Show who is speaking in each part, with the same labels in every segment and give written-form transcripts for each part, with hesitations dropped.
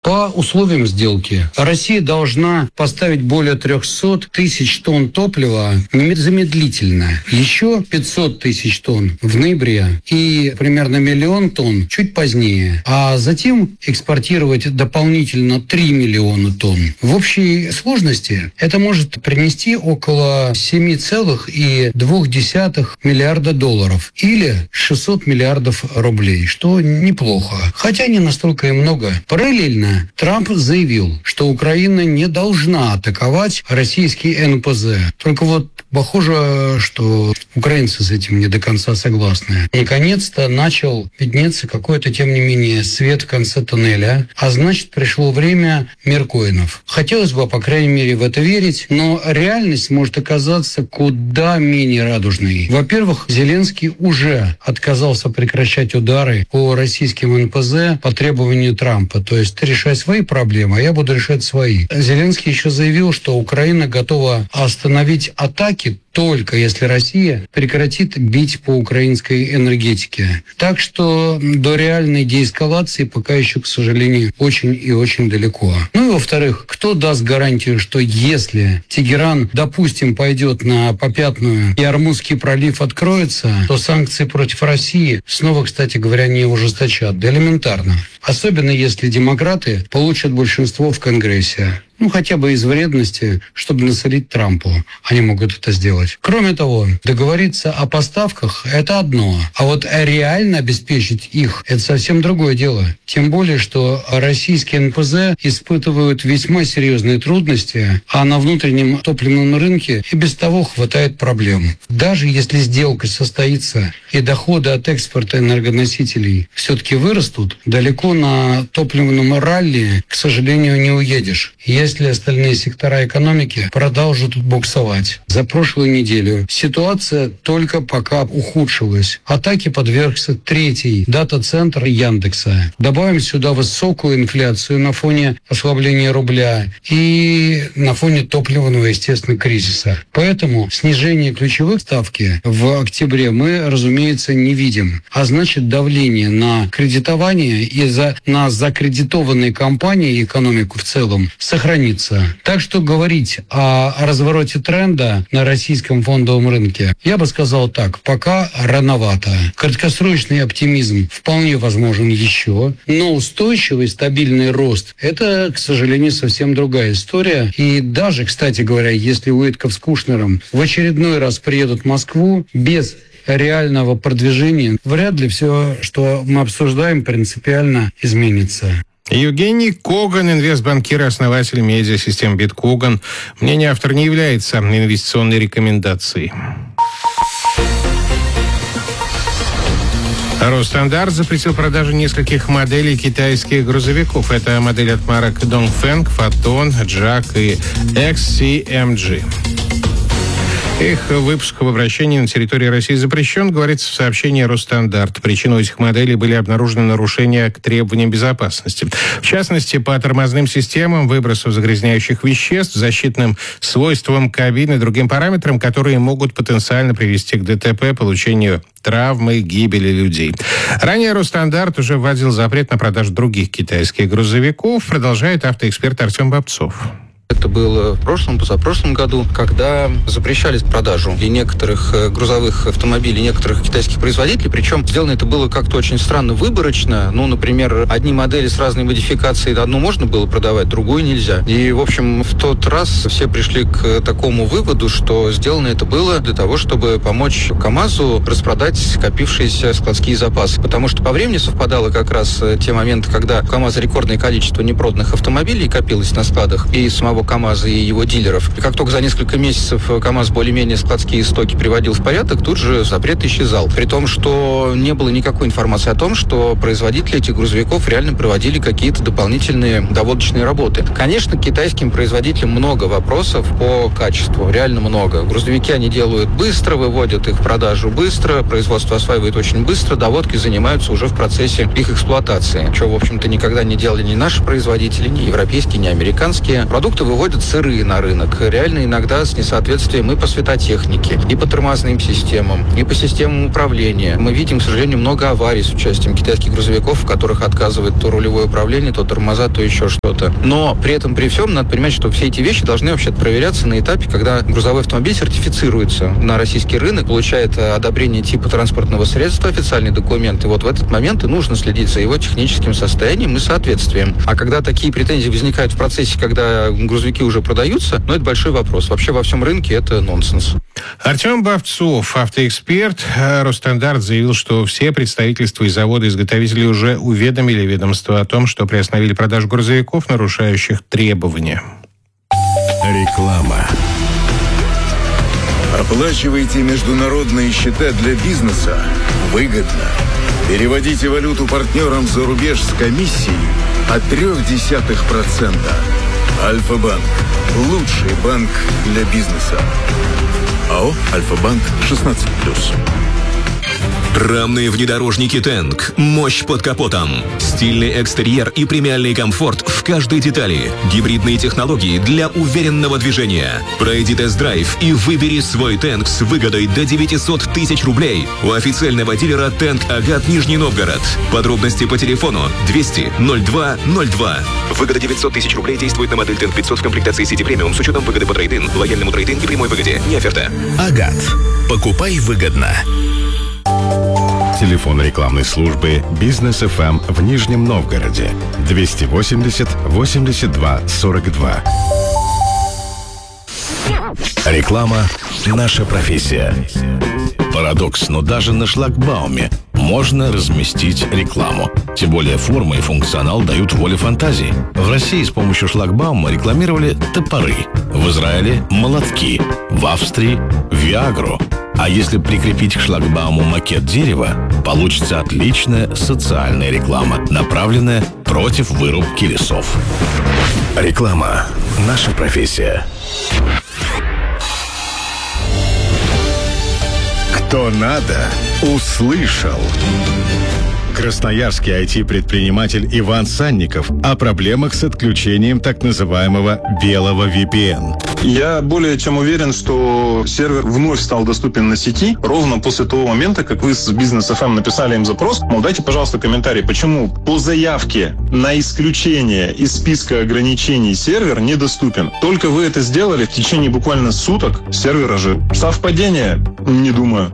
Speaker 1: По условиям сделки Россия должна поставить более 300 тысяч тонн топлива незамедлительно. Еще 500 тысяч тонн в ноябре и примерно 1 миллион тонн чуть позднее. А затем экспортировать дополнительно 3 миллиона тонн. В общей сложности это может принести около 7,2 миллиарда долларов или 600 миллиардов рублей, что неплохо. Хотя не настолько и много. Параллельно Трамп заявил, что Украина не должна атаковать российский НПЗ. Только вот похоже, что украинцы с этим не до конца согласны. Наконец-то начал виднеться какой-то, тем не менее, свет в конце туннеля, а значит, пришло время миркоинов. Хотелось бы, по крайней мере, в это верить, но реальность может оказаться куда менее радужной. Во-первых, Зеленский уже отказался прекращать удары по российским НПЗ по требованию Трампа. То есть ты решай свои проблемы, а я буду решать свои. Зеленский еще заявил, что Украина готова остановить атаки только если Россия прекратит бить по украинской энергетике. Так что до реальной деэскалации пока еще, к сожалению, очень и очень далеко. Ну и во-вторых, кто даст гарантию, что если Тегеран, допустим, пойдет на попятную и Ормузский пролив откроется, то санкции против России снова, кстати говоря, не ужесточат. Да элементарно. Особенно если демократы получат большинство в Конгрессе. Хотя бы из вредности, чтобы насолить Трампу. Они могут это сделать. Кроме того, договориться о поставках – это одно. А вот реально обеспечить их – это совсем другое дело. Тем более, что российские НПЗ испытывают весьма серьезные трудности, а на внутреннем топливном рынке и без того хватает проблем. Даже если сделка состоится и доходы от экспорта энергоносителей все-таки вырастут, далеко на топливном ралли, к сожалению, не уедешь. Если остальные сектора экономики продолжат буксовать. За прошлую неделю ситуация только пока ухудшилась. Атаке подвергся третий дата-центр Яндекса. Добавим сюда высокую инфляцию на фоне ослабления рубля и на фоне топливного, естественно, кризиса. Поэтому снижение ключевых ставки в октябре мы, разумеется, не видим. А значит, давление на кредитование и на закредитованные компании и экономику в целом сохранится. Так что говорить о развороте тренда на российском фондовом рынке, я бы сказал так, пока рановато. Краткосрочный оптимизм вполне возможен еще, но устойчивый, стабильный рост – это, к сожалению, совсем другая история. И даже, кстати говоря, если Уитков с Кушнером в очередной раз приедут в Москву без реального продвижения, вряд ли все, что мы обсуждаем, принципиально изменится.
Speaker 2: Евгений Коган, инвестбанкир, основатель медиасистем Биткоган. Мнение автора не является инвестиционной рекомендацией. Росстандарт запретил продажу нескольких моделей китайских грузовиков. Это модели от марок Dongfeng, Foton, Jack и XCMG. Их выпуск в обращении на территории России запрещен, говорится в сообщении Росстандарт. Причиной этих моделей были обнаружены нарушения к требованиям безопасности. В частности, по тормозным системам, выбросу загрязняющих веществ, защитным свойствам кабины и другим параметрам, которые могут потенциально привести к ДТП, получению травмы, гибели людей. Ранее Росстандарт уже вводил запрет на продажу других китайских грузовиков, продолжает автоэксперт Артем Бобцов.
Speaker 3: Это было в прошлом, позапрошлом году, когда запрещались продажу и некоторых грузовых автомобилей, некоторых китайских производителей. Причем сделано это было как-то очень странно, выборочно. Например, одни модели с разной модификацией, одну можно было продавать, другую нельзя. И, в общем, в тот раз все пришли к такому выводу, что сделано это было для того, чтобы помочь КАМАЗу распродать скопившиеся складские запасы. Потому что по времени совпадало как раз те моменты, когда у КАМАЗа рекордное количество непроданных автомобилей копилось на складах и самого КАМАЗа и его дилеров. И как только за несколько месяцев КАМАЗ более-менее складские стоки приводил в порядок, тут же запрет исчезал. При том, что не было никакой информации о том, что производители этих грузовиков реально проводили какие-то дополнительные доводочные работы. Конечно, к китайским производителям много вопросов по качеству, реально много. Грузовики они делают быстро, выводят их в продажу быстро, производство осваивает очень быстро, доводки занимаются уже в процессе их эксплуатации, что, в общем-то, никогда не делали ни наши производители, ни европейские, ни американские. Продукты выводят сырые на рынок. Реально иногда с несоответствием и по светотехнике, и по тормозным системам, и по системам управления. Мы видим, к сожалению, много аварий с участием китайских грузовиков, в которых отказывает то рулевое управление, то тормоза, то еще что-то. Но при этом, при всем, надо понимать, что все эти вещи должны вообще проверяться на этапе, когда грузовой автомобиль сертифицируется на российский рынок, получает одобрение типа транспортного средства, официальный документ. И вот в этот момент и нужно следить за его техническим состоянием и соответствием. А когда такие претензии возникают в процессе, когда грузовики уже продаются, это большой вопрос. Вообще во всем рынке это нонсенс.
Speaker 2: Артем Бовцов, автоэксперт. Росстандарт заявил, что все представительства и заводы-изготовители уже уведомили ведомство о том, что приостановили продажу грузовиков, нарушающих требования.
Speaker 4: Реклама. Оплачивайте международные счета для бизнеса выгодно. Переводите валюту партнерам за рубеж с комиссией от 0,3%. Альфа-банк. Лучший банк для бизнеса. АО «Альфа-банк» 16+.
Speaker 5: Рамные внедорожники «Тэнк». Мощь под капотом. Стильный экстерьер и премиальный комфорт в каждой детали. Гибридные технологии для уверенного движения. Пройди тест-драйв и выбери свой «Тэнк» с выгодой до 900 тысяч рублей у официального дилера «Тэнк Агат» Нижний Новгород. Подробности по телефону 200 02 02. Выгода 900 тысяч рублей действует на модель «Тэнк 500» в комплектации City Premium с учетом выгоды по трейд-ин, лояльному трейд-ин и прямой выгоде. Не оферта.
Speaker 4: Агат. Покупай выгодно. Телефон рекламной службы «Бизнес ФМ» в Нижнем Новгороде 280 82 42. Реклама – наша профессия. Парадокс, но даже на шлагбауме можно разместить рекламу. Тем более форма и функционал дают волю фантазии. В России с помощью шлагбаума рекламировали топоры. В Израиле – молотки. В Австрии – виагру. А если прикрепить к шлагбауму макет дерева, получится отличная социальная реклама, направленная против вырубки лесов. Реклама – наша профессия. Кто надо, услышал. Красноярский IT-предприниматель Иван Санников о проблемах с отключением так называемого белого VPN.
Speaker 6: Я более чем уверен, что сервер вновь стал доступен на сети ровно после того момента, как вы с Бизнес ФМ написали им запрос. Мол, дайте, пожалуйста, комментарий, почему по заявке на исключение из списка ограничений сервер недоступен. Только вы это сделали в течение буквально суток, сервер ожил. Совпадение? Не думаю.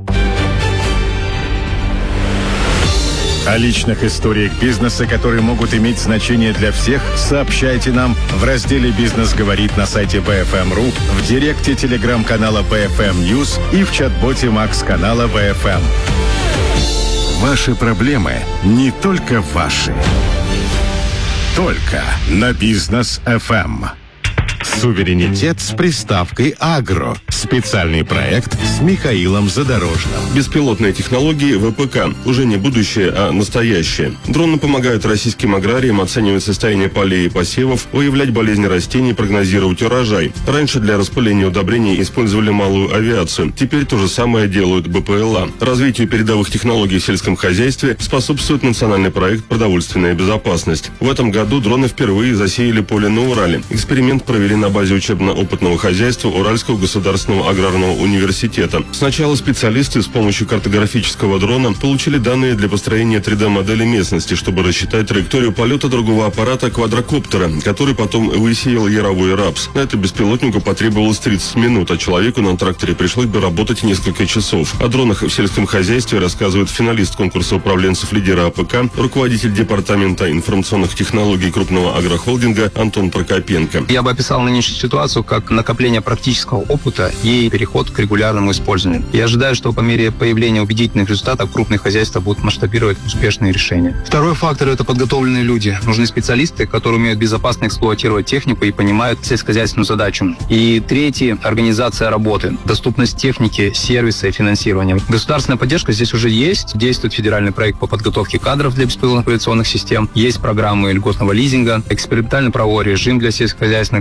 Speaker 4: О личных историях бизнеса, которые могут иметь значение для всех, сообщайте нам в разделе «Бизнес говорит» на сайте BFM.ru, в директе телеграм-канала BFM News и в чат-боте Макс-канала BFM. Ваши проблемы не только ваши. Только на Бизнес FM. Суверенитет с приставкой «Агро». Специальный проект с Михаилом Задорожным.
Speaker 7: Беспилотные технологии ВПК. Уже не будущее, а настоящее. Дроны помогают российским аграриям оценивать состояние полей и посевов, выявлять болезни растений, прогнозировать урожай. Раньше для распыления удобрений использовали малую авиацию. Теперь то же самое делают БПЛА. Развитию передовых технологий в сельском хозяйстве способствует национальный проект «Продовольственная безопасность». В этом году дроны впервые засеяли поле на Урале. Эксперимент провели на базе учебно-опытного хозяйства Уральского государственного аграрного университета. Сначала специалисты с помощью картографического дрона получили данные для построения 3D-модели местности, чтобы рассчитать траекторию полета другого аппарата квадрокоптера, который потом высеял яровой рапс. На это беспилотнику потребовалось 30 минут, а человеку на тракторе пришлось бы работать несколько часов. О дронах в сельском хозяйстве рассказывает финалист конкурса управленцев лидера АПК, руководитель департамента информационных технологий крупного агрохолдинга Антон Прокопенко.
Speaker 8: Я бы описал нынешнюю ситуацию как накопление практического опыта и переход к регулярному использованию. Я ожидаю, что по мере появления убедительных результатов крупные хозяйства будут масштабировать успешные решения. Второй фактор – это подготовленные люди. Нужны специалисты, которые умеют безопасно эксплуатировать технику и понимают сельскохозяйственную задачу. И третий – организация работы, доступность техники, сервиса и финансирования. Государственная поддержка здесь уже есть. Действует федеральный проект по подготовке кадров для беспилотных авиационных систем. Есть программы льготного лизинга, экспериментально-правовой режим для сельскохозяйственных беспилотников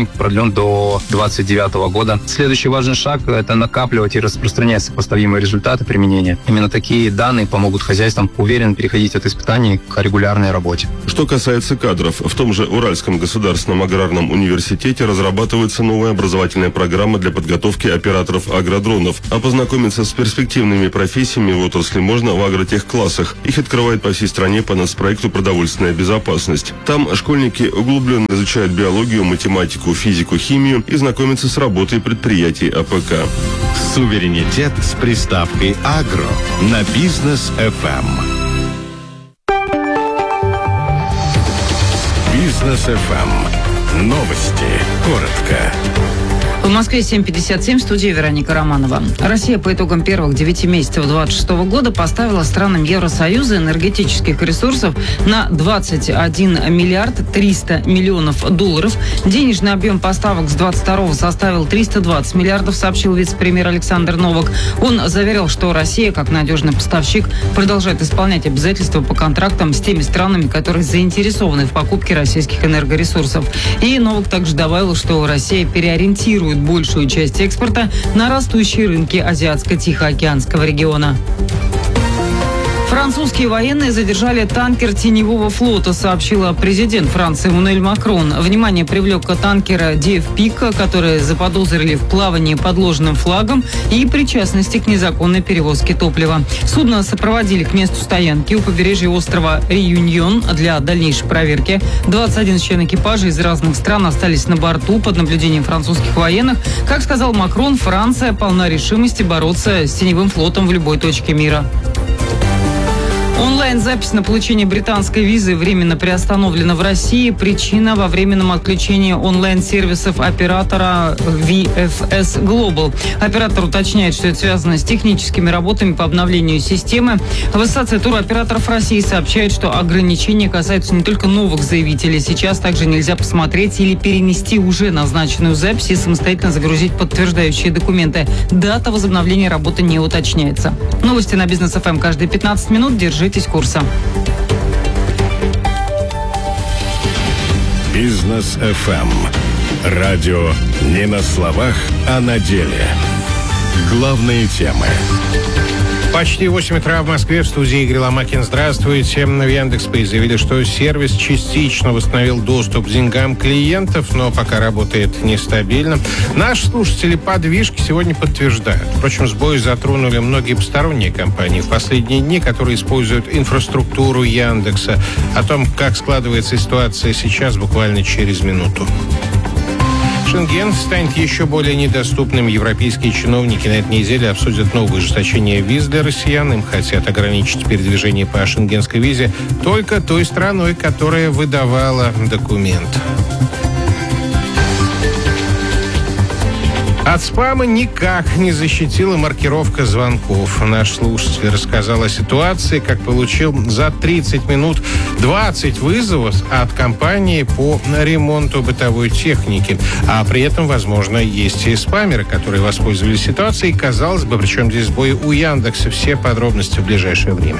Speaker 8: продлен до 2029 года. Следующий важный шаг – это накапливать и распространять сопоставимые результаты применения. Именно такие данные помогут хозяйствам уверенно переходить от испытаний к регулярной работе.
Speaker 7: Что касается кадров, в том же Уральском государственном аграрном университете разрабатывается новая образовательная программа для подготовки операторов агродронов. А познакомиться с перспективными профессиями в отрасли можно в агротехклассах. Их открывает по всей стране по нацпроекту «Продовольственная безопасность». Там школьники углубленно изучают биологию, математику, физику, химию и знакомятся с работой предприятий АПК.
Speaker 4: Суверенитет с приставкой «Агро» на Бизнес FM. Бизнес FM. Новости. Коротко.
Speaker 9: В Москве 7:57, в студии Вероника Романова. Россия по итогам первых 9 месяцев 2026 года поставила странам Евросоюза энергетических ресурсов на 21 миллиард 300 миллионов долларов. Денежный объем поставок с 22 составил 320 миллиардов, сообщил вице-премьер Александр Новак. Он заверил, что Россия, как надежный поставщик, продолжает исполнять обязательства по контрактам с теми странами, которые заинтересованы в покупке российских энергоресурсов. И Новак также добавил, что Россия переориентирует большую часть экспорта на растущие рынки Азиатско-Тихоокеанского региона. Французские военные задержали танкер теневого флота, сообщила президент Франции Эммануэль Макрон. Внимание привлек танкер DF-Пик, который заподозрили в плавании под ложным флагом и причастности к незаконной перевозке топлива. Судно сопроводили к месту стоянки у побережья острова Реюньон для дальнейшей проверки. 21 член экипажа из разных стран остались на борту под наблюдением французских военных. Как сказал Макрон, Франция полна решимости бороться с теневым флотом в любой точке мира. Онлайн-запись на получение британской визы временно приостановлена в России. Причина – во временном отключении онлайн-сервисов оператора VFS Global. Оператор уточняет, что это связано с техническими работами по обновлению системы. В Ассоциации туроператоров России сообщают, что ограничения касаются не только новых заявителей. Сейчас также нельзя посмотреть или перенести уже назначенную запись и самостоятельно загрузить подтверждающие документы. Дата возобновления работы не уточняется. Новости на Бизнес ФМ каждые 15 минут. Держитесь курса.
Speaker 4: Бизнес FM. Радио не на словах, а на деле. Главные темы.
Speaker 2: Почти 8 утра в Москве, в студии Игорь Ломакин. Здравствуйте. В Яндекс.Пэй заявили, что сервис частично восстановил доступ к деньгам клиентов, но пока работает нестабильно. Наши слушатели подвижки сегодня подтверждают. Впрочем, сбои затронули многие посторонние компании в последние дни, которые используют инфраструктуру Яндекса. О том, как складывается ситуация сейчас, буквально через минуту. Шенген станет еще более недоступным. Европейские чиновники на этой неделе обсудят новое ужесточение виз для россиян. Им хотят ограничить передвижение по шенгенской визе только той страной, которая выдавала документ. От спама никак не защитила маркировка звонков. Наш слушатель рассказал о ситуации, как получил за 30 минут 20 вызовов от компании по ремонту бытовой техники. А при этом, возможно, есть и спамеры, которые воспользовались ситуацией. Казалось бы, причем здесь сбои у Яндекса. Все подробности в ближайшее время.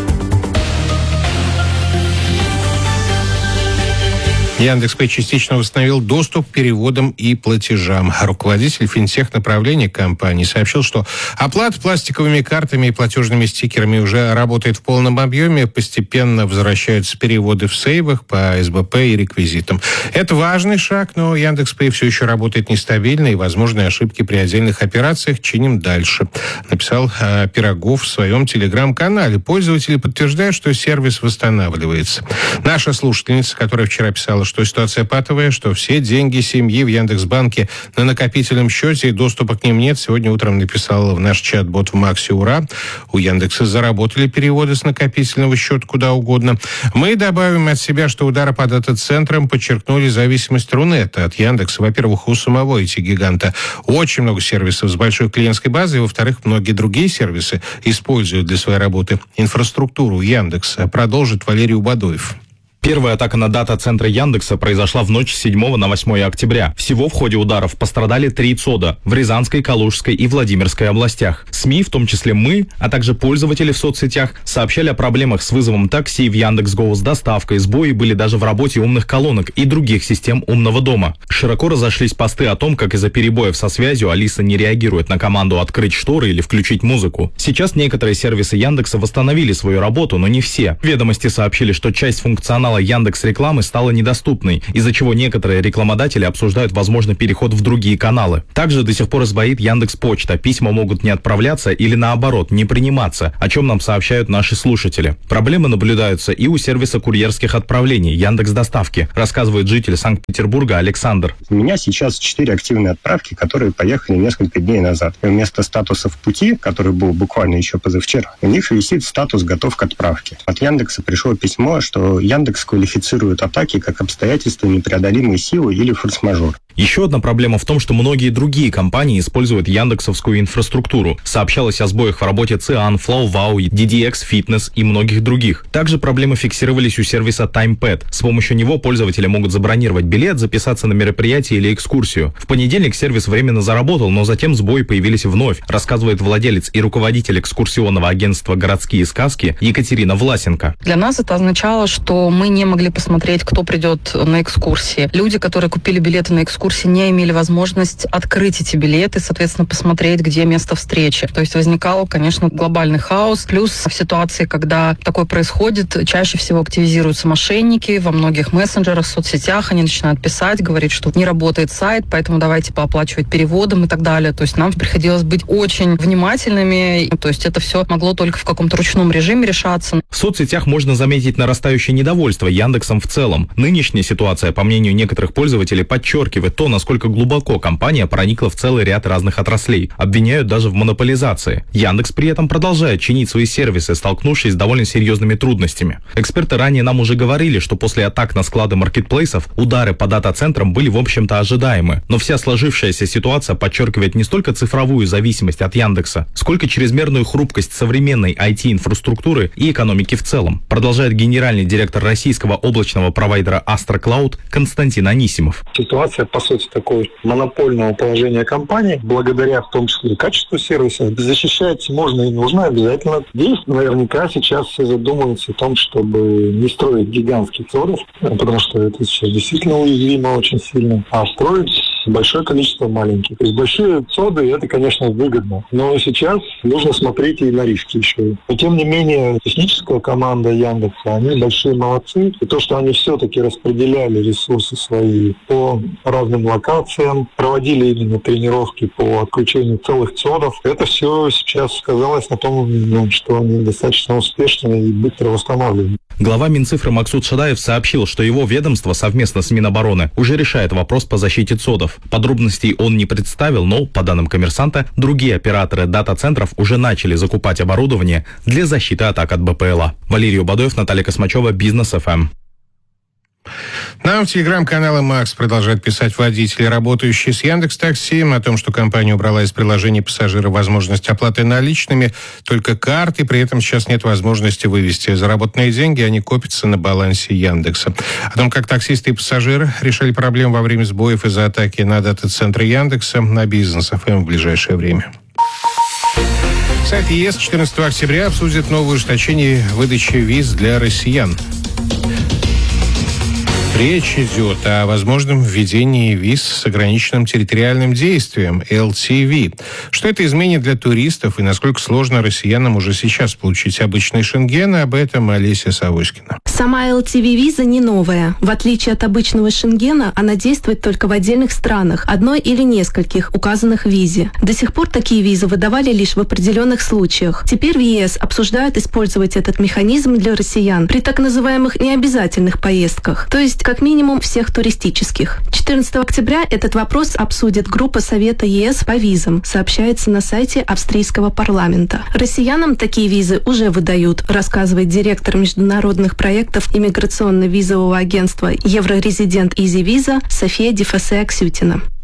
Speaker 2: Яндекс.Пэй частично восстановил доступ к переводам и платежам. Руководитель финтех-направления компании сообщил, что оплата пластиковыми картами и платежными стикерами уже работает в полном объеме. Постепенно возвращаются переводы в сейвах по СБП и реквизитам. Это важный шаг, но Яндекс.Пэй все еще работает нестабильно, и возможные ошибки при отдельных операциях чиним дальше. Написал Пирогов в своем телеграм-канале. Пользователи подтверждают, что сервис восстанавливается. Наша слушательница, которая вчера писала, что ситуация патовая, что все деньги семьи в Яндекс.Банке на накопительном счете и доступа к ним нет, сегодня утром написала в наш чат-бот в Макси Ура. У Яндекса заработали переводы с накопительного счета куда угодно. Мы добавим от себя, что удары по дата-центрам подчеркнули зависимость Рунета от Яндекса. Во-первых, у самого IT-гиганта очень много сервисов с большой клиентской базой, и, во-вторых, многие другие сервисы используют для своей работы инфраструктуру Яндекса. Продолжит Валерий Убадоев.
Speaker 10: Первая атака на дата-центры Яндекса произошла в ночь с 7 на 8 октября. Всего в ходе ударов пострадали 3 ЦОДа в Рязанской, Калужской и Владимирской областях. СМИ, в том числе мы, а также пользователи в соцсетях, сообщали о проблемах с вызовом такси в Яндекс.Го, с доставкой, сбои были даже в работе умных колонок и других систем умного дома. Широко разошлись посты о том, как из-за перебоев со связью Алиса не реагирует на команду открыть шторы или включить музыку. Сейчас некоторые сервисы Яндекса восстановили свою работу, но не все. Ведомости сообщили, что часть функционала Яндекс.Рекламы стала недоступной, из-за чего некоторые рекламодатели обсуждают возможный переход в другие каналы. Также до сих пор сбоит Яндекс.Почта. Письма могут не отправляться или наоборот не приниматься, о чем нам сообщают наши слушатели. Проблемы наблюдаются и у сервиса курьерских отправлений Яндекс.Доставки, рассказывает житель Санкт-Петербурга Александр.
Speaker 11: У меня сейчас 4 активные отправки, которые поехали несколько дней назад. И вместо статуса в пути, который был буквально еще позавчера, у них висит статус «Готов к отправке». От Яндекса пришло письмо, что Яндекс квалифицирует атаки как обстоятельства непреодолимой силы или форс-мажор.
Speaker 10: Еще одна проблема в том, что многие другие компании используют яндексовскую инфраструктуру. Сообщалось о сбоях в работе Циан, FlowWow, DDX Fitness и многих других. Также проблемы фиксировались у сервиса TimePad. С помощью него пользователи могут забронировать билет, записаться на мероприятие или экскурсию. В понедельник сервис временно заработал, но затем сбои появились вновь, рассказывает владелец и руководитель экскурсионного агентства «Городские сказки» Екатерина Власенко.
Speaker 12: Для нас это означало, что мы не могли посмотреть, кто придет на экскурсии. Люди, которые купили билеты на экскурсии, не имели возможность открыть эти билеты, соответственно, посмотреть, где место встречи. То есть возникал, конечно, глобальный хаос. Плюс в ситуации, когда такое происходит, чаще всего активизируются мошенники во многих мессенджерах, соцсетях. Они начинают писать, говорить, что не работает сайт, поэтому давайте пооплачивать переводом и так далее. То есть нам приходилось быть очень внимательными. То есть это все могло только в каком-то ручном режиме решаться.
Speaker 10: В соцсетях можно заметить нарастающее недовольство Яндексом в целом. Нынешняя ситуация, по мнению некоторых пользователей, подчеркивает то, насколько глубоко компания проникла в целый ряд разных отраслей. Обвиняют даже в монополизации. Яндекс при этом продолжает чинить свои сервисы, столкнувшись с довольно серьезными трудностями. Эксперты ранее нам уже говорили, что после атак на склады маркетплейсов удары по дата-центрам были, в общем-то, ожидаемы. Но вся сложившаяся ситуация подчеркивает не столько цифровую зависимость от Яндекса, сколько чрезмерную хрупкость современной IT-инфраструктуры и экономики в целом, продолжает генеральный директор российского облачного провайдера Astra Cloud Константин Анисимов.
Speaker 13: Ситуация, по сути, такой монопольного положения компании, благодаря в том числе качеству сервиса, защищать можно и нужно обязательно. Здесь наверняка сейчас все задумываются о том, чтобы не строить гигантских ЦОДов, потому что это сейчас действительно уязвимо очень сильно, а строить большое количество маленьких. То есть большие ЦОДы, это, конечно, выгодно. Но сейчас нужно смотреть и на риски еще. Но, тем не менее, техническая команда Яндекса, они большие молодцы. И то, что они все-таки распределяли ресурсы свои по разным локациям, проводили именно тренировки по отключению целых ЦОДов, это все сейчас сказалось на том, что они достаточно успешны и быстро восстанавливают.
Speaker 10: Глава Минцифры Максут Шадаев сообщил, что его ведомство совместно с Минобороны уже решает вопрос по защите ЦОДов. Подробностей он не представил, но, по данным «Коммерсанта», другие операторы дата-центров уже начали закупать оборудование для защиты атак от БПЛА. Валерий Убадоев, Наталья Космачева, Бизнес ФМ.
Speaker 2: Нам в телеграм-канале «Макс» продолжают писать водители, работающие с Яндекс.Такси, о том, что компания убрала из приложения пассажира возможность оплаты наличными, только карты, при этом сейчас нет возможности вывести заработанные деньги, они копятся на балансе Яндекса. О том, как таксисты и пассажиры решали проблемы во время сбоев из-за атаки на дата-центры Яндекса, на Бизнес ФМ в ближайшее время. Сайт ЕС 14 октября обсудит новое ужесточение выдачи виз для россиян. Речь идет о возможном введении виз с ограниченным территориальным действием, LTV. Что это изменит для туристов и насколько сложно россиянам уже сейчас получить обычный Шенген, об этом Олеся Савоськина.
Speaker 14: Сама LTV-виза не новая. В отличие от обычного Шенгена, она действует только в отдельных странах, одной или нескольких, указанных в визе. До сих пор такие визы выдавали лишь в определенных случаях. Теперь в ЕС обсуждают использовать этот механизм для россиян при так называемых необязательных поездках, то есть как минимум всех туристических. 14 октября этот вопрос обсудит группа Совета ЕС по визам, сообщается на сайте австрийского парламента. Россиянам такие визы уже выдают, рассказывает директор международных проектов иммиграционно-визового агентства Еврорезидент Изи Виза София Дефасе Аксютина.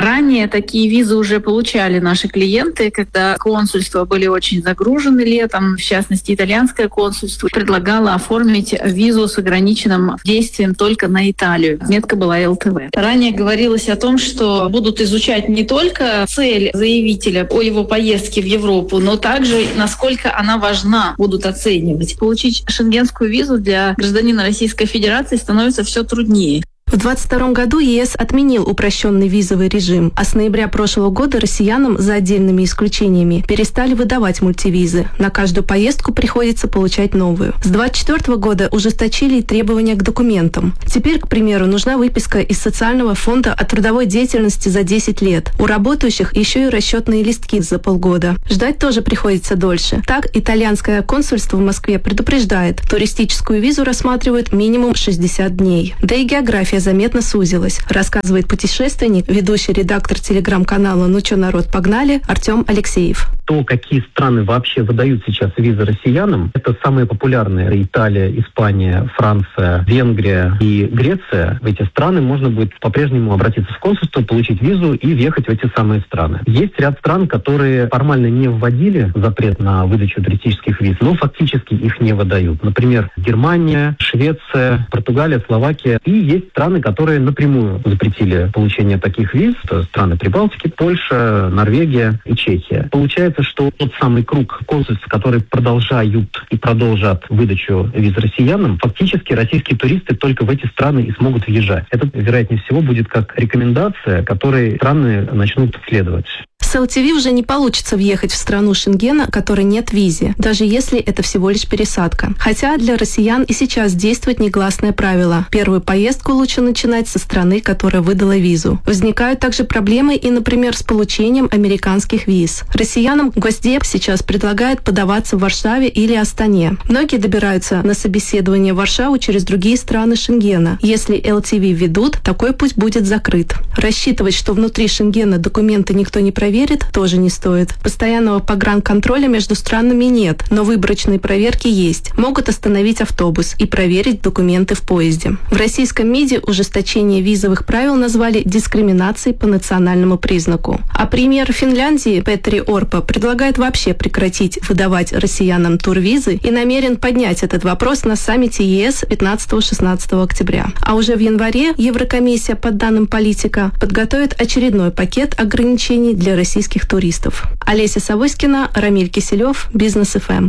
Speaker 15: Ранее такие визы уже получали наши клиенты, когда консульства были очень загружены летом. В частности, итальянское консульство предлагало оформить визу с ограниченным действием только на Италию. Метка была ЛТВ. Ранее говорилось о том, что будут изучать не только цель заявителя о его поездке в Европу, но также насколько она важна, будут оценивать. Получить шенгенскую визу для гражданина Российской Федерации становится все труднее.
Speaker 14: В 2022 году ЕС отменил упрощенный визовый режим, а с ноября прошлого года россиянам, за отдельными исключениями, перестали выдавать мультивизы. На каждую поездку приходится получать новую. С 2024 года ужесточили требования к документам. Теперь, к примеру, нужна выписка из социального фонда о трудовой деятельности за 10 лет. У работающих еще и расчетные листки за полгода. Ждать тоже приходится дольше. Так, итальянское консульство в Москве предупреждает, туристическую визу рассматривают минимум 60 дней. Да и география заметно сузилась, рассказывает путешественник, ведущий редактор телеграм-канала «Ну чё, народ, погнали» Артем Алексеев.
Speaker 16: То, какие страны вообще выдают сейчас визы россиянам, это самые популярные: Италия, Испания, Франция, Венгрия и Греция. В эти страны можно будет по-прежнему обратиться в консульство, получить визу и въехать в эти самые страны. Есть ряд стран, которые формально не вводили запрет на выдачу туристических виз, но фактически их не выдают. Например, Германия, Швеция, Португалия, Словакия. И есть страны, которые напрямую запретили получение таких виз. Это страны Прибалтики, Польша, Норвегия и Чехия. Получается, что тот самый круг консульств, которые продолжают и продолжат выдачу виз россиянам, фактически российские туристы только в эти страны и смогут въезжать. Это, вероятнее всего, будет как рекомендация, которой страны начнут следовать.
Speaker 14: С LTV уже не получится въехать в страну Шенгена, которой нет визы, даже если это всего лишь пересадка. Хотя для россиян и сейчас действует негласное правило. Первую поездку лучше начинать со страны, которая выдала визу. Возникают также проблемы и, например, с получением американских виз. Россиянам Госдеп сейчас предлагает подаваться в Варшаве или Астане. Многие добираются на собеседование в Варшаву через другие страны Шенгена. Если LTV введут, такой путь будет закрыт. Рассчитывать, что внутри Шенгена документы никто не проверит, тоже не стоит. Постоянного погранконтроля между странами нет, но выборочные проверки есть. Могут остановить автобус и проверить документы в поезде. В российском МИДе ужесточение визовых правил назвали дискриминацией по национальному признаку. А премьер Финляндии Петри Орпо предлагает вообще прекратить выдавать россиянам турвизы и намерен поднять этот вопрос на саммите ЕС 15-16 октября. А уже в январе Еврокомиссия, по данным Политика, подготовит очередной пакет ограничений для российских туристов. Олеся Савоськина, Рамиль Киселев, Бизнес ФМ.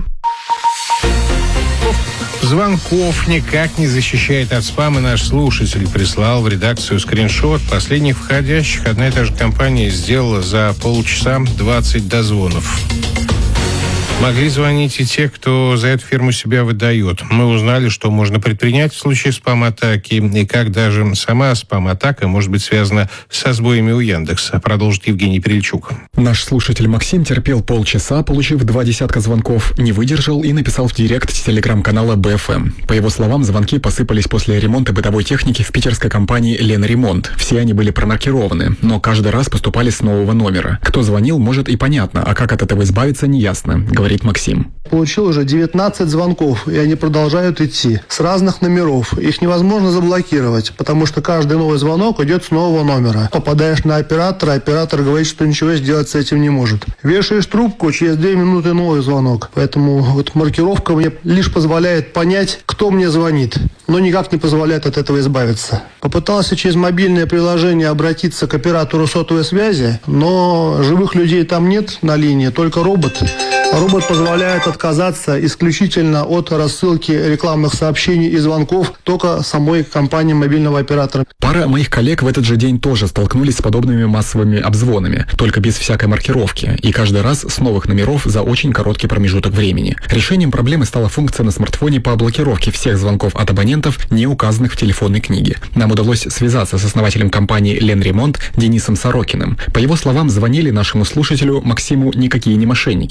Speaker 2: Звонков никак не защищает от спама. Наш слушатель прислал в редакцию скриншот последних входящих. Одна и та же компания сделала за полчаса 20 дозвонов. Могли звонить и те, кто за эту фирму себя выдает. Мы узнали, что можно предпринять в случае спам-атаки, и как даже сама спам-атака может быть связана со сбоями у Яндекса, продолжит Евгений Перельчук.
Speaker 17: Наш слушатель Максим терпел полчаса, получив 20 звонков, не выдержал и написал в директ телеграм-канала БФМ. По его словам, звонки посыпались после ремонта бытовой техники в питерской компании «Ленремонт». Все они были промаркированы, но каждый раз поступали с нового номера. Кто звонил, может и понятно, а как от этого избавиться, неясно, говорит Максим.
Speaker 18: Получил уже 19 звонков, и они продолжают идти с разных номеров. Их невозможно заблокировать, потому что каждый новый звонок идет с нового номера. Попадаешь на оператора, оператор говорит, что ничего сделать с этим не может. Вешаешь трубку, через 2 минуты новый звонок. Поэтому вот маркировка мне лишь позволяет понять, кто мне звонит, но никак не позволяет от этого избавиться. Попытался через мобильное приложение обратиться к оператору сотовой связи, но живых людей там нет на линии, только робот. Робот позволяет отказаться исключительно от рассылки рекламных сообщений и звонков только самой компании мобильного оператора.
Speaker 17: Пара моих коллег в этот же день тоже столкнулись с подобными массовыми обзвонами, только без всякой маркировки, и каждый раз с новых номеров за очень короткий промежуток времени. Решением проблемы стала функция на смартфоне по блокировке всех звонков от абонентов, не указанных в телефонной книге. Нам удалось связаться с основателем компании «Ленремонт» Денисом Сорокиным. По его словам, звонили нашему слушателю Максиму никакие не мошенники. Это был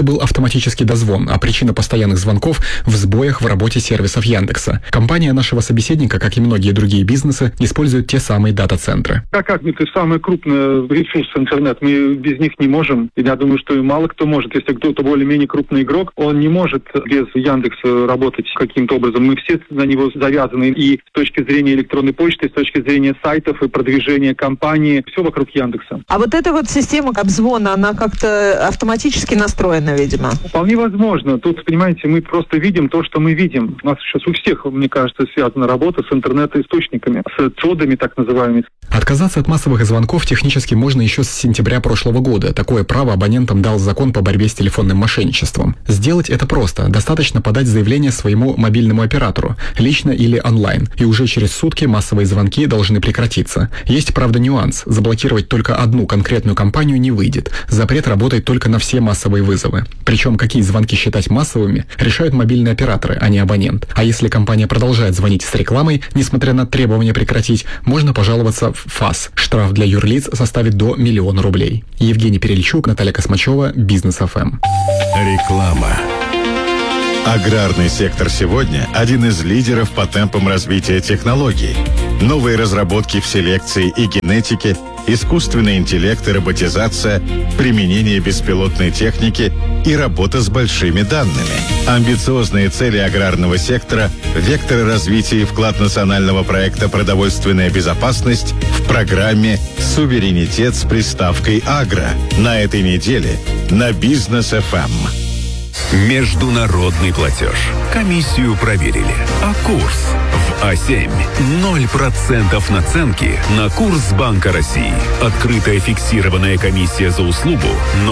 Speaker 17: был автоматический дозвон, а причина постоянных звонков в сбоях в работе сервисов Яндекса. Компания нашего собеседника, как и многие другие бизнесы, использует те самые дата-центры.
Speaker 13: Как это самый крупный ресурс интернет, мы без них не можем. И я думаю, что и мало кто может. Если кто-то более-менее крупный игрок, он не может без Яндекса работать каким-то образом. Мы все на него завязаны и с точки зрения электронной почты, и с точки зрения сайтов и продвижения компании. Все вокруг Яндекса.
Speaker 19: А вот эта система обзвона, она как-то автоматически настроена, видимо?
Speaker 13: Вполне возможно. Тут, понимаете, мы просто видим то, что мы видим. У нас сейчас у всех, мне кажется, связана работа с интернет-источниками, с цодами так называемыми.
Speaker 17: Отказаться от массовых звонков технически можно еще с сентября прошлого года. Такое право абонентам дал закон по борьбе с телефонным мошенничеством. Сделать это просто. Достаточно подать заявление своему мобильному оператору, лично или онлайн, и уже через сутки массовые звонки должны прекратиться. Есть, правда, нюанс. Заблокировать только одну конкретную компанию не выйдет. Запрет работает только на все массовые вызовы. Причем какие звонки считать массовыми, решают мобильные операторы, а не абонент. А если компания продолжает звонить с рекламой, несмотря на требования прекратить, можно пожаловаться в ФАС. Штраф для юрлиц составит до 1 000 000 рублей. Евгений Перельчук, Наталья Космачева, Бизнес ФМ.
Speaker 20: Реклама. Аграрный сектор сегодня – один из лидеров по темпам развития технологий. Новые разработки в селекции и генетике, искусственный интеллект и роботизация, применение беспилотной техники и работа с большими данными. Амбициозные цели аграрного сектора, векторы развития и вклад национального проекта «Продовольственная безопасность» в программе «Суверенитет» с приставкой «Агро» на этой неделе на Бизнес ФМ.
Speaker 21: Международный платеж. Комиссию проверили. А курс в А7 0% наценки на курс Банка России. Открытая фиксированная комиссия за услугу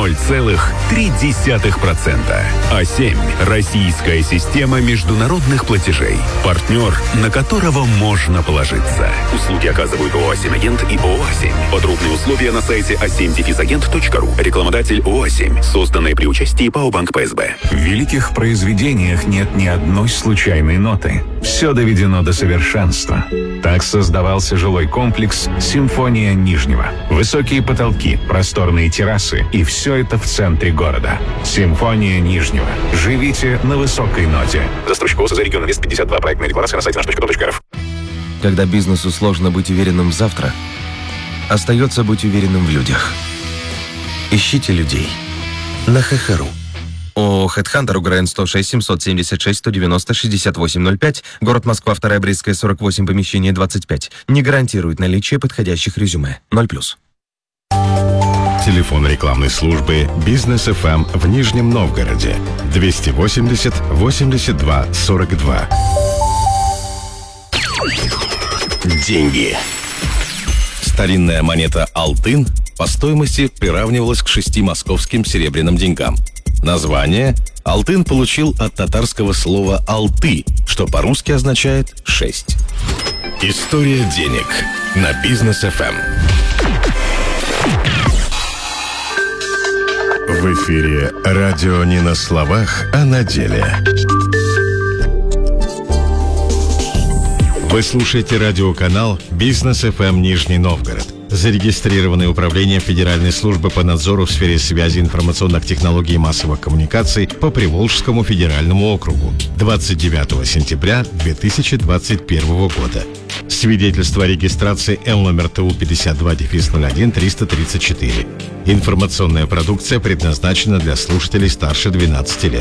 Speaker 21: 0,3%. А7 – российская система международных платежей. Партнер, на которого можно положиться. Услуги оказывают ООО «А7 Агент» и ООО «А7». Подробные условия на сайте a7-agent.ru. Рекламодатель ООО «А7». Созданное при участии ПАО «Банк ПСБ».
Speaker 22: В великих произведениях нет ни одной случайной ноты. Все доведено до совершенства. Так создавался жилой комплекс «Симфония Нижнего». Высокие потолки, просторные террасы и все это в центре города. «Симфония Нижнего». Живите на высокой ноте. Застройщик ООО «За регион Инвест 52». Проектная декларация на сайте nаш.com.рф.
Speaker 23: Когда бизнесу сложно быть уверенным в завтра, остается быть уверенным в людях. Ищите людей на ХХРУ. ООО «Хедхантер», УГРН 106 776 190 6805, город Москва, 2 Брестская, 48, помещение 25. Не гарантирует наличие подходящих резюме. 0+.
Speaker 20: Телефон рекламной службы «Бизнес ФМ» в Нижнем Новгороде 280 82 42.
Speaker 4: Деньги. Старинная монета «Алтын» по стоимости приравнивалась к 6 московским серебряным деньгам. Название «Алтын» получил от татарского слова «алты», что по-русски означает «6». История денег на Бизнес ФМ.
Speaker 20: В эфире радио не на словах, а на деле. Вы слушаете радиоканал «Бизнес ФМ Нижний Новгород», зарегистрированный Управлением Федеральной службы по надзору в сфере связи, информационных технологий и массовых коммуникаций по Приволжскому федеральному округу 29 сентября 2021 года. Свидетельство о регистрации Л номер ТУ 52-01-334. Информационная продукция предназначена для слушателей старше 12 лет.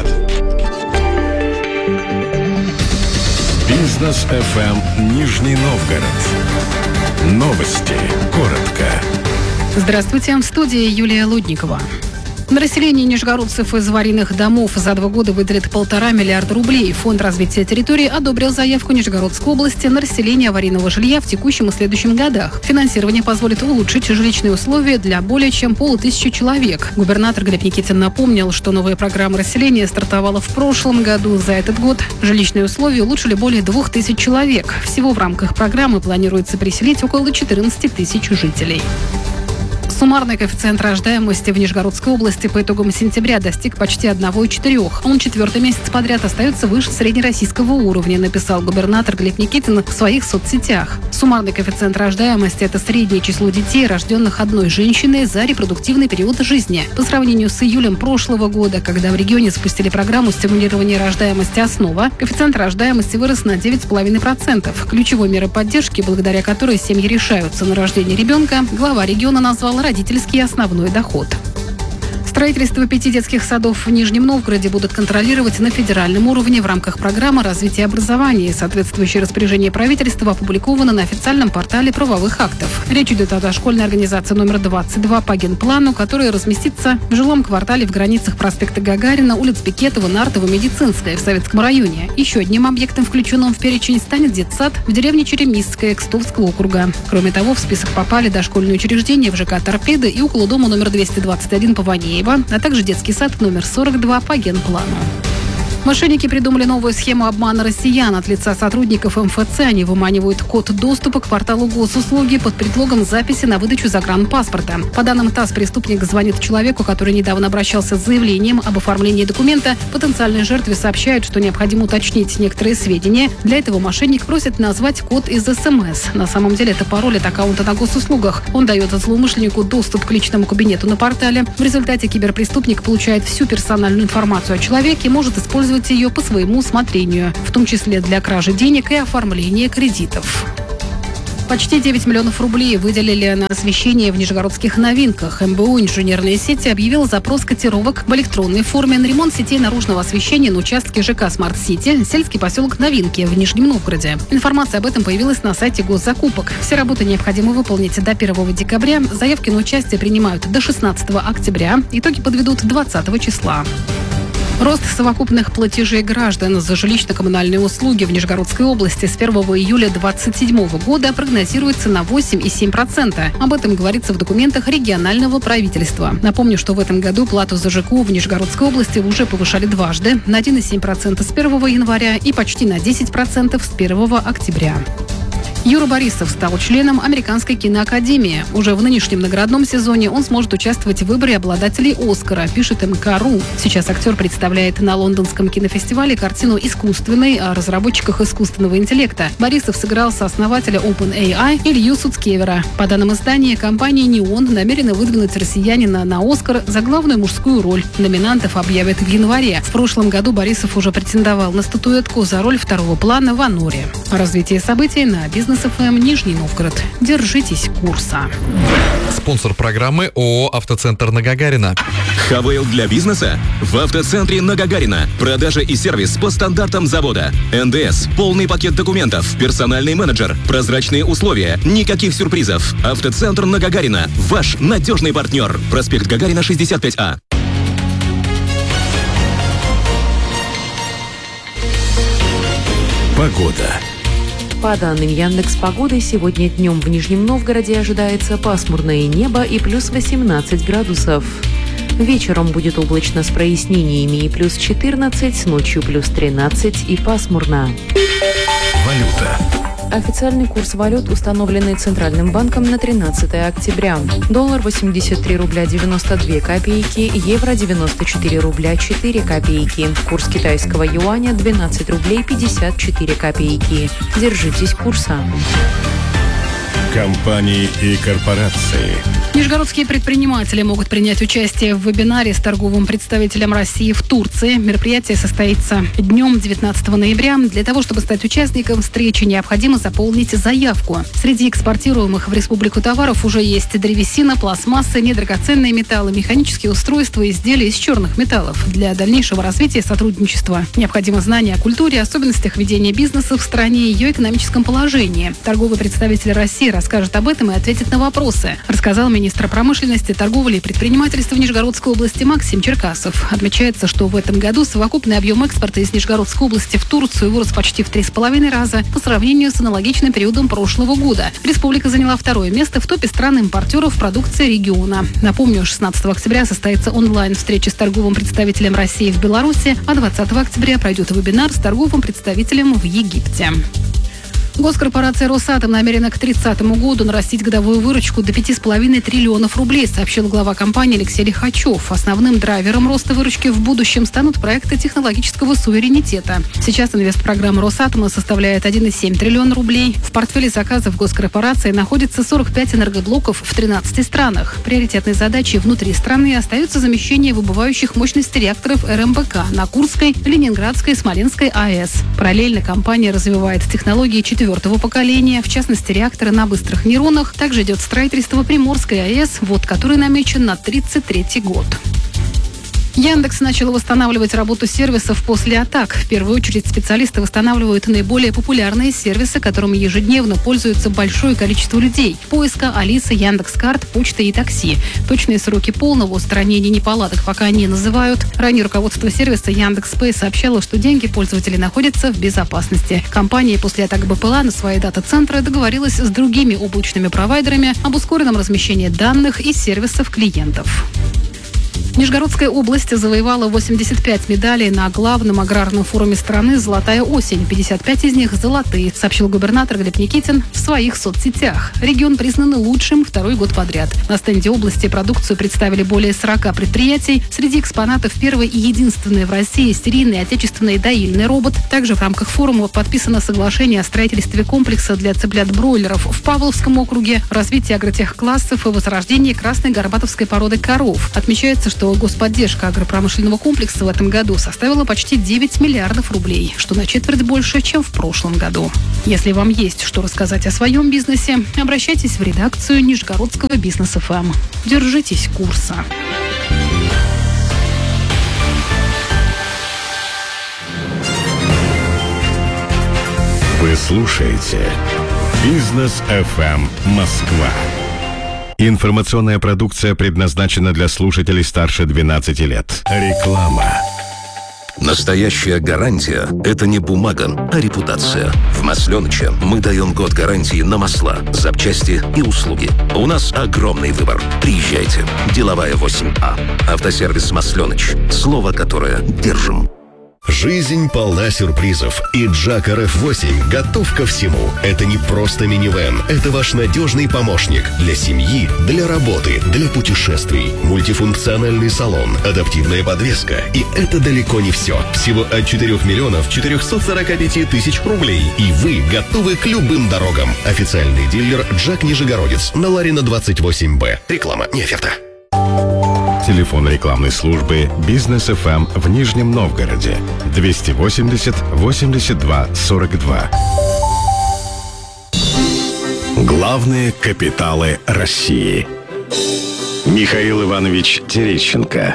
Speaker 20: Бизнес ФМ Нижний Новгород. Новости. Коротко.
Speaker 24: Здравствуйте, в студии Юлия Лудникова. На расселение нижегородцев из аварийных домов за 2 года выделит 1,5 миллиарда рублей. Фонд развития территории одобрил заявку Нижегородской области на расселение аварийного жилья в текущем и следующем годах. Финансирование позволит улучшить жилищные условия для более чем 500 человек. Губернатор Глеб Никитин напомнил, что новая программа расселения стартовала в прошлом году. За этот год жилищные условия улучшили более 2000 человек. Всего в рамках программы планируется переселить около 14 тысяч жителей. Суммарный коэффициент рождаемости в Нижегородской области по итогам сентября достиг почти 1,4. Он 4-й месяц подряд остается выше среднероссийского уровня, написал губернатор Глеб Никитин в своих соцсетях. Суммарный коэффициент рождаемости – это среднее число детей, рожденных одной женщиной за репродуктивный период жизни. По сравнению с июлем прошлого года, когда в регионе запустили программу стимулирования рождаемости «Основа», коэффициент рождаемости вырос на 9,5%. Ключевой мерой поддержки, благодаря которой семьи решаются на рождение ребенка, глава региона назвал родительский основной доход. Строительство 5 детских садов в Нижнем Новгороде будут контролировать на федеральном уровне в рамках программы развития образования. Соответствующее распоряжение правительства опубликовано на официальном портале правовых актов. Речь идет о дошкольной организации номер 22 по генплану, которая разместится в жилом квартале в границах проспекта Гагарина, улиц Бекетова, Нартова, Медицинская в Советском районе. Еще одним объектом, включенным в перечень, станет детсад в деревне Черемисская Кстовского округа. Кроме того, в список попали дошкольные учреждения в ЖК «Торпеда» и около дома номер 221 по Ванеево, а также детский сад номер 42 по генплану. Мошенники придумали новую схему обмана россиян. От лица сотрудников МФЦ они выманивают код доступа к порталу госуслуги под предлогом записи на выдачу загранпаспорта. По данным ТАСС, преступник звонит человеку, который недавно обращался с заявлением об оформлении документа. Потенциальной жертве сообщают, что необходимо уточнить некоторые сведения. Для этого мошенник просит назвать код из СМС. На самом деле это пароль от аккаунта на госуслугах. Он дает злоумышленнику доступ к личному кабинету на портале. В результате киберпреступник получает всю персональную информацию о человеке и может использовать ее по своему усмотрению, в том числе для кражи денег и оформления кредитов. Почти 9 миллионов рублей выделили на освещение в нижегородских новинках. МБУ «Инженерные сети» объявил запрос котировок в электронной форме на ремонт сетей наружного освещения на участке ЖК «Смарт-Сити», сельский поселок Новинки в Нижнем Новгороде. Информация об этом появилась на сайте госзакупок. Все работы необходимо выполнить до 1 декабря. Заявки на участие принимают до 16 октября. Итоги подведут 20 числа. Рост совокупных платежей граждан за жилищно-коммунальные услуги в Нижегородской области с 1 июля 2027 года прогнозируется на 8,7%. Об этом говорится в документах регионального правительства. Напомню, что в этом году плату за ЖКУ в Нижегородской области уже повышали дважды, на 1,7% с 1 января и почти на 10% с 1 октября. Юра Борисов стал членом Американской киноакадемии. Уже в нынешнем наградном сезоне он сможет участвовать в выборе обладателей «Оскара», пишет МК.ру. Сейчас актер представляет на лондонском кинофестивале картину «Искусственный» о разработчиках искусственного интеллекта. Борисов сыграл сооснователя OpenAI Илью Суцкевера. По данным издания, компания «Неон» намерена выдвинуть россиянина на «Оскар» за главную мужскую роль. Номинантов объявят в январе. В прошлом году Борисов уже претендовал на статуэтку за роль второго плана в «Аноре». Развитие событий на Бизнес ФМ Нижний Новгород. Держитесь курса.
Speaker 1: Спонсор программы ООО «Автоцентр на Гагарина».
Speaker 3: ХВЛ для бизнеса? В «Автоцентре на Гагарина». Продажа и сервис по стандартам завода. НДС, полный пакет документов, персональный менеджер, прозрачные условия, никаких сюрпризов. «Автоцентр на Гагарина». Ваш надежный партнер. Проспект Гагарина, 65А.
Speaker 20: Погода.
Speaker 5: По данным Яндекс.Погоды, сегодня днем в Нижнем Новгороде ожидается пасмурное небо и плюс 18 градусов. Вечером будет облачно с прояснениями и плюс 14, ночью плюс 13 и пасмурно.
Speaker 20: Валюта.
Speaker 5: Официальный курс валют, установленный Центральным банком на 13 октября. Доллар 83 рубля 92 копейки, евро 94 рубля 4 копейки. Курс китайского юаня 12 рублей 54 копейки. Держитесь курса.
Speaker 20: Компании и корпорации.
Speaker 24: Нижегородские предприниматели могут принять участие в вебинаре с торговым представителем России в Турции. Мероприятие состоится днем 19 ноября. Для того, чтобы стать участником встречи, необходимо заполнить заявку. Среди экспортируемых в республику товаров уже есть древесина, пластмасса, недрагоценные металлы, механические устройства и изделия из черных металлов. Для дальнейшего развития сотрудничества необходимо знание о культуре, особенностях ведения бизнеса в стране и ее экономическом положении. Торговый представитель России расскажет об этом и ответит на вопросы, рассказал министр промышленности, торговли и предпринимательства в Нижегородской области Максим Черкасов. Отмечается, что в этом году совокупный объем экспорта из Нижегородской области в Турцию вырос почти в 3,5 раза по сравнению с аналогичным периодом прошлого года. Республика заняла второе место в топе стран-импортеров продукции региона. Напомню, 16 октября состоится онлайн-встреча с торговым представителем России в Беларуси, а 20 октября пройдет вебинар с торговым представителем в Египте. Госкорпорация «Росатом» намерена к 30 году нарастить годовую выручку до 5,5 триллионов рублей, сообщил глава компании Алексей Лихачев. Основным драйвером роста выручки в будущем станут проекты технологического суверенитета. Сейчас инвестпрограмма «Росатома» составляет 1,7 триллиона рублей. В портфеле заказов госкорпорации находится 45 энергоблоков в 13 странах. Приоритетной задачей внутри страны остается замещение выбывающих мощностей реакторов РМБК на Курской, Ленинградской и Смоленской АЭС. Параллельно компания развивает технологии четвертого поколения, в частности реакторы на быстрых нейронах. Также идет строительство Приморской АЭС, ввод которой намечен на 1933 год. Яндекс начал восстанавливать работу сервисов после атак. В первую очередь специалисты восстанавливают наиболее популярные сервисы, которыми ежедневно пользуется большое количество людей. Поиска, Алиса, Яндекс.Карт, почта и такси. Точные сроки полного устранения неполадок пока не называют. Ранее руководство сервиса Яндекс.Пэй сообщало, что деньги пользователей находятся в безопасности. Компания после атак БПЛА на свои дата-центры договорилась с другими облачными провайдерами об ускоренном размещении данных и сервисов клиентов. Нижегородская область завоевала 85 медалей на главном аграрном форуме страны «Золотая осень». 55 из них золотые, сообщил губернатор Глеб Никитин в своих соцсетях. Регион признан лучшим второй год подряд. На стенде области продукцию представили более 40 предприятий. Среди экспонатов первый и единственный в России серийный отечественный доильный робот. Также в рамках форума подписано соглашение о строительстве комплекса для цыплят-бройлеров в Павловском округе, развитии агротехклассов и возрождении красной горбатовской породы коров. Отмечается, что господдержка агропромышленного комплекса в этом году составила почти 9 миллиардов рублей, что на четверть больше, чем в прошлом году. Если вам есть что рассказать о своем бизнесе, обращайтесь в редакцию Нижегородского бизнес-ФМ. Держитесь курса.
Speaker 20: Вы слушаете «Бизнес ФМ Москва». Информационная продукция предназначена для слушателей старше 12 лет. Реклама.
Speaker 3: Настоящая гарантия – это не бумага, а репутация. В Масленыче мы даем год гарантии на масла, запчасти и услуги. У нас огромный выбор. Приезжайте. Деловая 8А. Автосервис Масленыч. Слово, которое держим.
Speaker 6: Жизнь полна сюрпризов, и Джак RF8 готов ко всему. Это не просто минивэн, это ваш надежный помощник для семьи, для работы, для путешествий. Мультифункциональный салон, адаптивная подвеска. И это далеко не все. Всего от 4 миллионов 445 тысяч рублей. И вы готовы к любым дорогам. Официальный дилер Джак Нижегородец на Ларина 28Б. Реклама, не оферта.
Speaker 20: Телефон рекламной службы «Бизнес ФМ» в Нижнем Новгороде 280 82 42. Главные капиталы России. Михаил Иванович Терещенко.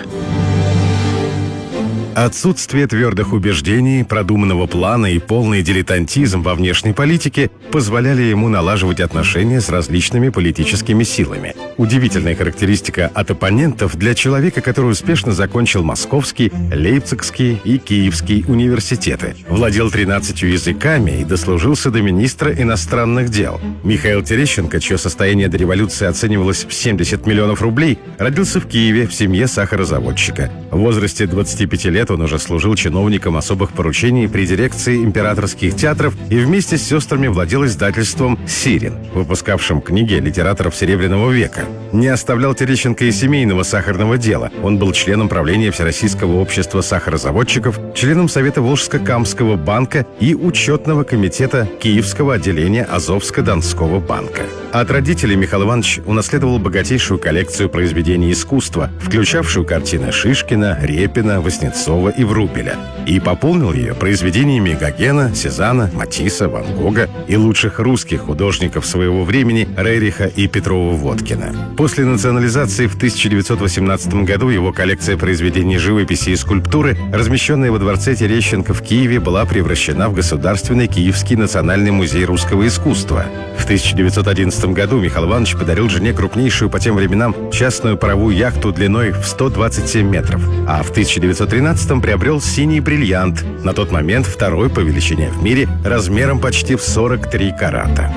Speaker 20: Отсутствие твердых убеждений, продуманного плана и полный дилетантизм во внешней политике позволяли ему налаживать отношения с различными политическими силами. Удивительная характеристика от оппонентов для человека, который успешно закончил Московский, Лейпцигский и Киевский университеты. Владел 13 языками и дослужился до министра иностранных дел. Михаил Терещенко, чье состояние до революции оценивалось в 70 миллионов рублей, родился в Киеве в семье сахарозаводчика. В возрасте 25 лет он уже служил чиновником особых поручений при дирекции императорских театров и вместе с сестрами владел издательством «Сирин», выпускавшим книги литераторов Серебряного века. Не оставлял Терещенко и семейного сахарного дела. Он был членом правления Всероссийского общества сахарозаводчиков, членом Совета Волжско-Камского банка и учетного комитета Киевского отделения Азовско-Донского банка. От родителей Михаил Иванович унаследовал богатейшую коллекцию произведений искусства, включавшую картины Шишкина, Репина, Васнецова и Врубеля, и пополнил ее произведениями Гогена, Сезанна, Матисса, Ван Гога и лучших русских художников своего времени Рериха и Петрова-Водкина. После национализации в 1918 году его коллекция произведений живописи и скульптуры, размещенная во дворце Терещенко в Киеве, была превращена в Государственный Киевский национальный музей русского искусства. В 1911 году Михаил Иванович подарил жене крупнейшую по тем временам частную паровую яхту длиной в 127 метров, а в 1913 приобрел «Синий бриллиант», на тот момент второй по величине в мире, размером почти в 43 карата. В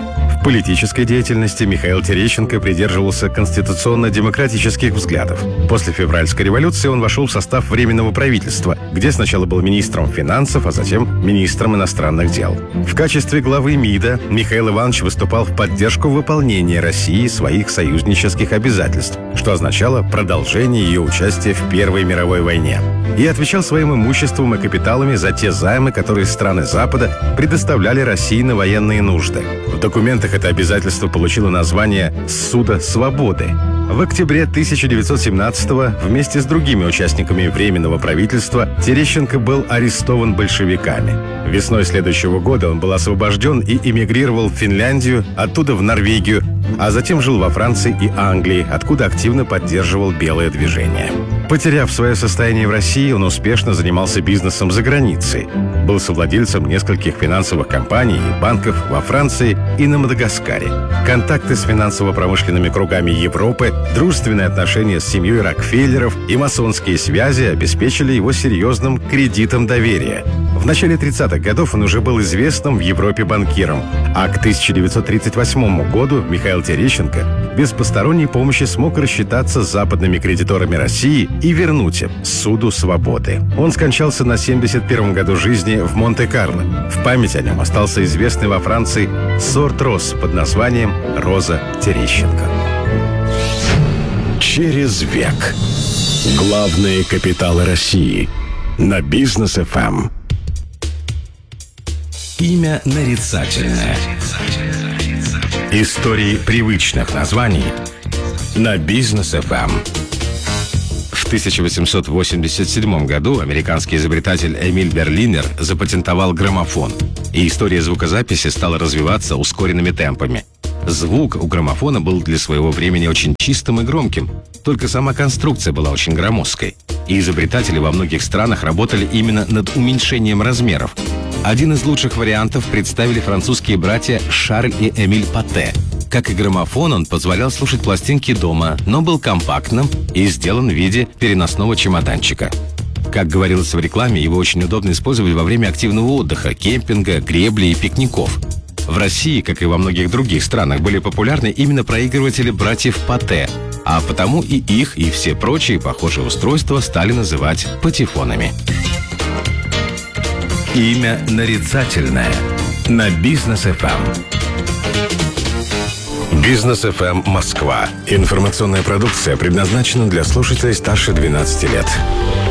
Speaker 7: политической деятельности Михаил Терещенко придерживался конституционно-демократических взглядов. После февральской революции он вошел в состав Временного правительства, где сначала был министром финансов, а затем министром иностранных дел. В качестве главы МИДа Михаил Иванович выступал в поддержку выполнения России своих союзнических обязательств, что означало продолжение ее участия в Первой мировой войне. И отвечал своим имуществом и капиталами за те займы, которые страны Запада предоставляли России на военные нужды. В документах это обязательство получило название «Ссуда свободы». В октябре 1917-го вместе с другими участниками Временного правительства Терещенко был арестован большевиками. Весной следующего года он был освобожден и эмигрировал в Финляндию, оттуда в Норвегию, а затем жил во Франции и Англии, откуда активно поддерживал белое движение. Потеряв свое состояние в России, он успешно занимался бизнесом за границей. Был совладельцем нескольких финансовых компаний и банков во Франции и на Мадагаскаре. Контакты с финансово-промышленными кругами Европы, дружественные отношения с семьей Рокфеллеров и масонские связи обеспечили его серьезным кредитом доверия. В начале 30-х годов он уже был известным в Европе банкиром, а к 1938 году Михаил Терещенко без посторонней помощи смог рассчитаться с западными кредиторами России и вернуть им ссуду свободы. Он скончался на 71-м году жизни в Монте-Карло. В память о нем остался известный во Франции сорт роз под названием «Роза Терещенко».
Speaker 4: Через век. Главные капиталы России. На Бизнес ФМ.
Speaker 7: Имя нарицательное. Истории привычных названий на Бизнес ФМ. В 1887 году американский изобретатель Эмиль Берлинер запатентовал граммофон, и история звукозаписи стала развиваться ускоренными темпами. Звук у граммофона был для своего времени очень чистым и громким, только сама конструкция была очень громоздкой. И изобретатели во многих странах работали именно над уменьшением размеров. Один из лучших вариантов представили французские братья Шарль и Эмиль Патте. Как и граммофон, он позволял слушать пластинки дома, но был компактным и сделан в виде переносного чемоданчика. Как говорилось в рекламе, его очень удобно использовать во время активного отдыха, кемпинга, гребли и пикников. В России, как и во многих других странах, были популярны именно проигрыватели братьев Патте, а потому и их, и все прочие похожие устройства стали называть патефонами. Имя нарицательное на Бизнес ФМ.
Speaker 4: Бизнес ФМ Москва. Информационная продукция предназначена для слушателей старше 12 лет.